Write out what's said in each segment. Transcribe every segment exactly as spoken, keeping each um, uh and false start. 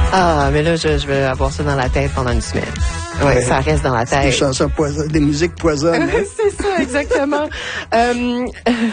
Ah, mais là, je, je vais avoir ça dans la tête pendant une semaine. Ouais, ouais, ça reste dans la tête. Des chansons poisonnes, des musiques poisonnes. Hein? C'est ça, exactement. euh,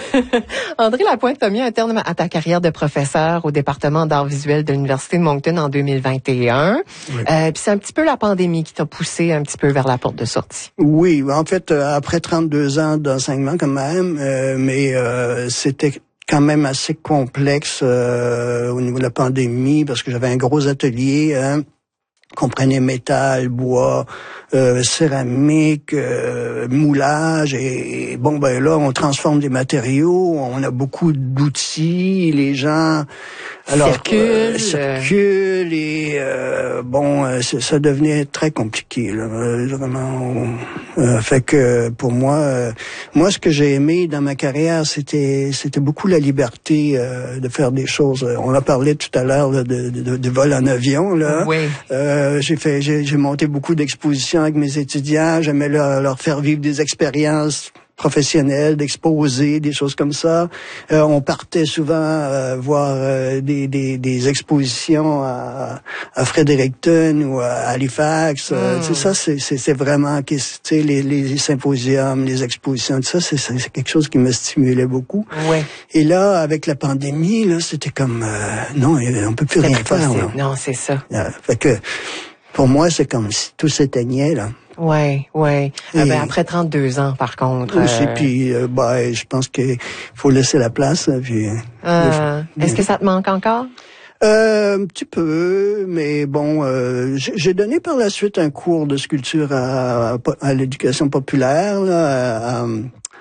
André Lapointe, tu as mis un terme à ta carrière de professeur au département d'art visuel de l'Université de Moncton en deux mille vingt et un. Oui. Euh, puis c'est un petit peu la pandémie qui t'a poussé un petit peu vers la porte de sortie. Oui, en fait, après trente-deux ans d'enseignement quand même, euh, mais euh, c'était quand même assez complexe euh, au niveau de la pandémie parce que j'avais un gros atelier, hein, comprenait métal, bois, euh, céramique, euh, moulage et, et bon ben là on transforme des matériaux, on a beaucoup d'outils, les gens alors circulent, euh, circulent et euh, bon euh, ça devenait très compliqué là, vraiment. Euh, fait que pour moi, euh, moi ce que j'ai aimé dans ma carrière c'était c'était beaucoup la liberté euh, de faire des choses. On a parlé tout à l'heure là, de, de, de vol en avion là. Oui. Euh, j'ai fait, j'ai, j'ai monté beaucoup d'expositions avec mes étudiants. J'aimais leur, leur faire vivre des expériences professionnelles, d'exposer, des choses comme ça. Euh, on partait souvent euh, voir euh, des, des, des expositions à, à Fredericton ou à Halifax. Mm. Euh, tu sais, ça, c'est, c'est, c'est vraiment, tu sais, les, les symposiums, les expositions, tout ça, c'est, c'est quelque chose qui me stimulait beaucoup. Ouais. Et là, avec la pandémie, là, c'était comme, euh, non, on peut plus c'est rien faire. Là. Non, c'est ça. Euh, fait que, pour moi, c'est comme si tout s'éteignait, là. Ouais, ouais. Euh, ben, après trente-deux ans, par contre. Aussi, euh... puis, euh, ben, je pense qu'il faut laisser la place, puis. Euh, le... Est-ce que ça te manque encore? Euh, un petit peu, mais bon, euh, j'ai donné par la suite un cours de sculpture à, à, à l'éducation populaire, là, à,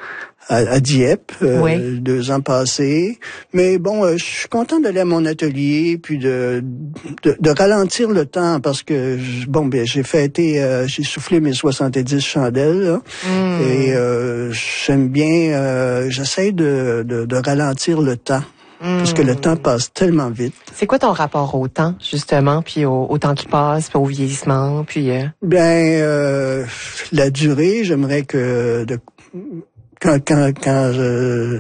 à, à Dieppe, euh, oui. deux ans passés. Mais bon, euh, je suis content d'aller à mon atelier, puis de, de, de ralentir le temps, parce que, bon, ben, j'ai fêté, euh, j'ai soufflé mes soixante-dix chandelles, là, mm. et euh, j'aime bien, euh, j'essaie de, de, de ralentir le temps. Parce que le temps passe tellement vite. C'est quoi ton rapport au temps, justement, puis au, au temps qui passe, puis au vieillissement, puis... Euh... Ben, euh, la durée, j'aimerais que... De, quand quand, quand je,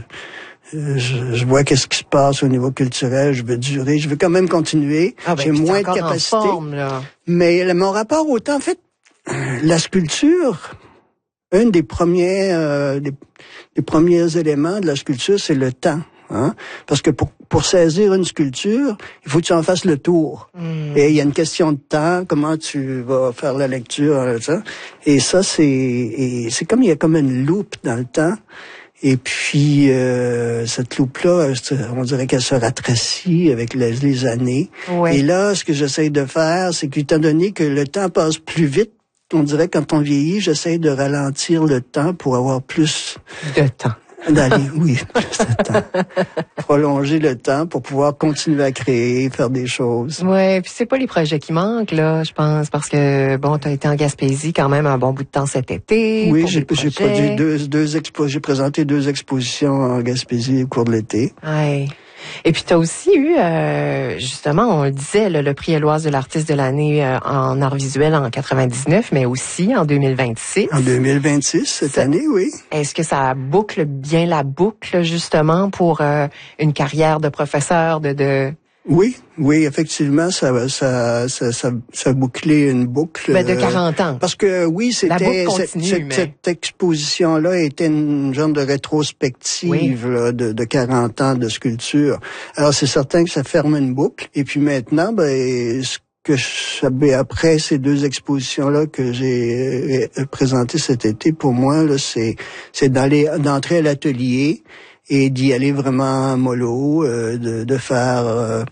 je, je vois qu'est-ce qui se passe au niveau culturel, je veux durer, je veux quand même continuer. Ah ben, j'ai moins de capacité. En forme, là. Mais le, mon rapport au temps, en fait, la sculpture, un des premiers, euh, des, des premiers éléments de la sculpture, c'est le temps. Hein? Parce que pour, pour saisir une sculpture, il faut que tu en fasses le tour. Mm. Et il y a une question de temps, comment tu vas faire la lecture, ça. Et ça, c'est, et c'est comme il y a comme une loupe dans le temps. Et puis, euh, cette loupe-là, on dirait qu'elle se rétrécit avec les, les années. Ouais. Et là, ce que j'essaie de faire, c'est qu'étant donné que le temps passe plus vite, on dirait quand on vieillit, j'essaie de ralentir le temps pour avoir plus de temps. D'aller, oui, plus de temps. Prolonger le temps pour pouvoir continuer à créer, faire des choses. Ouais, puis c'est pas les projets qui manquent, là, je pense, parce que, bon, t'as été en Gaspésie quand même un bon bout de temps cet été. Oui, j'ai, j'ai produit deux, deux expos, j'ai présenté deux expositions en Gaspésie au cours de l'été. Ouais. Et puis, tu as aussi eu, euh, justement, on le disait, là, le prix Éloise de l'artiste de l'année euh, en art visuel en quatre-vingt-dix-neuf, mais aussi en deux mille vingt-six. En deux mille vingt-six, cette ça, année, oui. Est-ce que ça boucle bien la boucle, justement, pour euh, une carrière de professeur de... de... Oui, oui, effectivement, ça, ça, ça, ça, ça a bouclé une boucle. Ben de quarante ans. Parce que oui, c'était continue, cette, mais... cette exposition-là était une genre de rétrospective oui. là, de, de quarante ans de sculpture. Alors c'est certain que ça ferme une boucle. Et puis maintenant, ben ce que je, ben, après ces deux expositions-là que j'ai euh, présentées cet été, pour moi, là, c'est, c'est d'aller d'entrer à l'atelier. Et d'y aller vraiment mollo, euh, de, de faire, euh,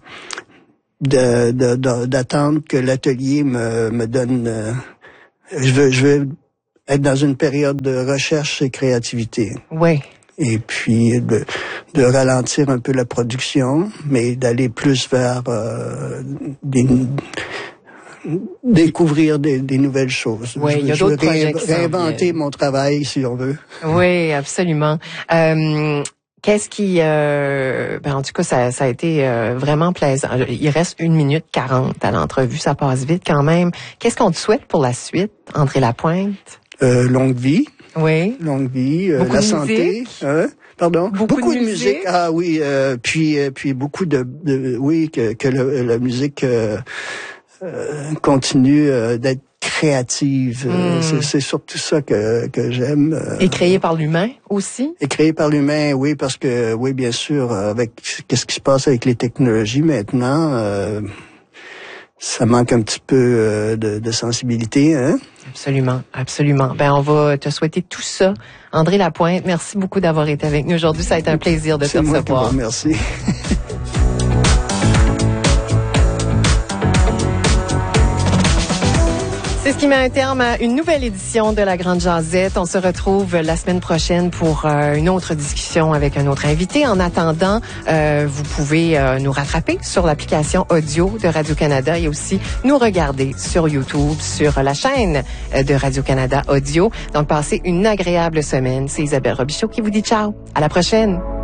de, de, de, d'attendre que l'atelier me, me donne. Euh, je veux, je veux être dans une période de recherche et créativité. Oui. Et puis de, de ralentir un peu la production, mais d'aller plus vers euh, des découvrir des, des nouvelles choses. Oui, il y a je d'autres veux projets ré, qui réinventer mon travail, si on veut. Oui, absolument. Euh, Qu'est-ce qui, euh, ben en tout cas, ça, ça a été euh, vraiment plaisant. Il reste une minute quarante à l'entrevue, ça passe vite quand même. Qu'est-ce qu'on te souhaite pour la suite, André Lapointe? Euh, longue vie. Oui. Longue vie, euh, beaucoup la de santé. Hein? Pardon. Beaucoup, beaucoup de, de musique. musique. Ah oui, euh, puis euh, puis beaucoup de, de oui que que le, la musique. Euh, euh, continue euh, d'être créative. Mm. C'est, c'est surtout ça que, que j'aime. Euh, Et créée par l'humain aussi? Et créée par l'humain, oui, parce que, oui, bien sûr, avec qu'est-ce qui se passe avec les technologies maintenant, euh, ça manque un petit peu euh, de, de sensibilité, hein? Absolument, absolument. Ben, on va te souhaiter tout ça. André Lapointe, merci beaucoup d'avoir été avec nous aujourd'hui. Ça a été un plaisir de te recevoir. C'est moi qui vous remercie. C'est ce qui met un terme à une nouvelle édition de La Grande Jazette. On se retrouve la semaine prochaine pour euh, une autre discussion avec un autre invité. En attendant, euh, vous pouvez euh, nous rattraper sur l'application audio de Radio-Canada et aussi nous regarder sur YouTube, sur la chaîne de Radio-Canada Audio. Donc, passez une agréable semaine. C'est Isabelle Robichaud qui vous dit ciao. À la prochaine.